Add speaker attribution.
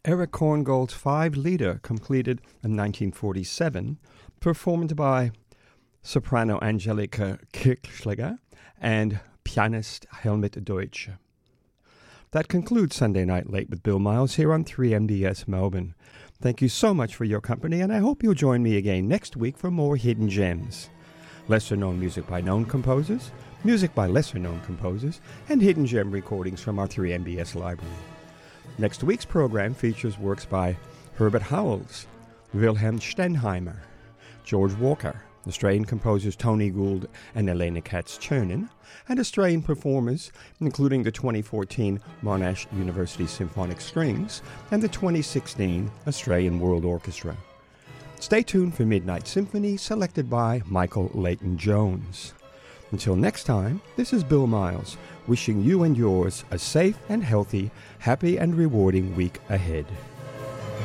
Speaker 1: Eric Korngold's 5-liter, completed in 1947, performed by soprano Angelika Kirchschläger and pianist Helmut Deutsch. That concludes Sunday Night Late with Bill Miles here on 3MBS Melbourne. Thank you so much for your company, and I hope you'll join me again next week for more hidden gems. Lesser-known music by known composers, music by lesser-known composers, and hidden gem recordings from our 3MBS library. Next week's program features works by Herbert Howells, Wilhelm Stenheimer, George Walker, Australian composers Tony Gould and Elena Katz-Chernin, and Australian performers, including the 2014 Monash University Symphonic Strings and the 2016 Australian World Orchestra. Stay tuned for Midnight Symphony, selected by Michael Leighton Jones. Until next time, this is Bill Miles, wishing you and yours a safe and healthy, happy and rewarding week ahead.